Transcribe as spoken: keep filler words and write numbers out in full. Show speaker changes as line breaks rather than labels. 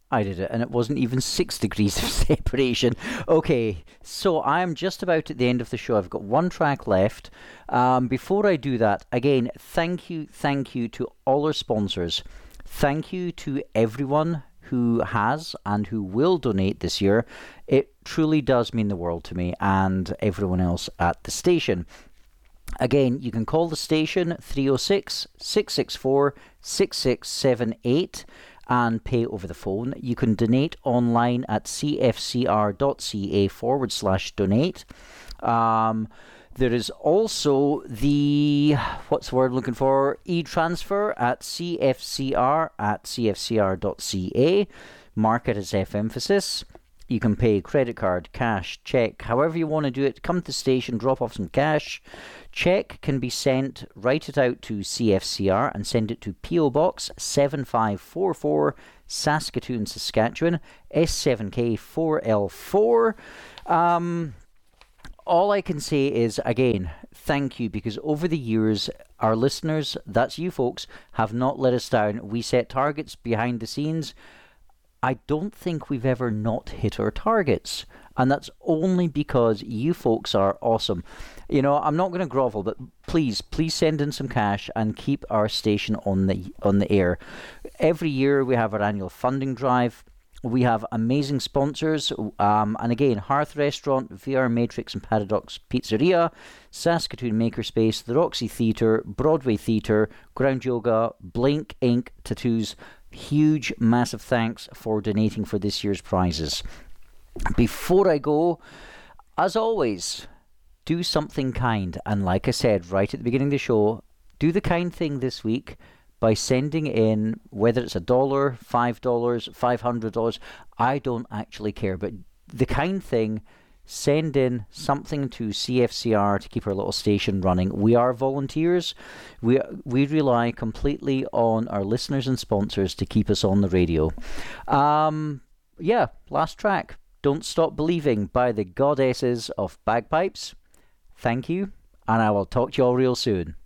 I did it, and it wasn't even six degrees of separation. Okay, so I'm just about at the end of the show. I've got one track left. Um, before I do that, again, thank you, thank you to all our sponsors. Thank you to everyone who has and who will donate this year. It truly does mean the world to me and everyone else at the station. Again, you can call the station three oh six, six six four, six six seven eight and pay over the phone. You can donate online at cfcr.ca forward slash donate. Um, there is also the, what's the word I'm looking for, e-transfer at cfcr at cfcr.ca. Mark it as F emphasis. You can pay credit card, cash, check, however you want to do it. Come to the station, drop off some cash. Check can be sent, write it out to C F C R and send it to P O Box seven five four four, Saskatoon, Saskatchewan, S seven K four L four. Um, all I can say is, again, thank you, because over the years, our listeners, that's you folks, have not let us down. We set targets behind the scenes. I don't think we've ever not hit our targets. And that's only because you folks are awesome. You know, I'm not going to grovel, but please, please send in some cash and keep our station on the on the air. Every year we have our annual funding drive. We have amazing sponsors. Um, and again, Hearth Restaurant, V R Matrix and Paradox Pizzeria, Saskatoon Makerspace, the Roxy Theatre, Broadway Theatre, Ground Yoga, Blink Ink Tattoos. Huge, massive thanks for donating for this year's prizes. Before I go, as always, do something kind. And like I said right at the beginning of the show, do the kind thing this week by sending in, whether it's a dollar, five dollars, five hundred dollars, I don't actually care. But the kind thing, send in something to C F C R to keep our little station running. We are volunteers. We we rely completely on our listeners and sponsors to keep us on the radio. Um, yeah, last track. Don't Stop Believing by the Goddesses of Bagpipes. Thank you, and I will talk to you all real soon.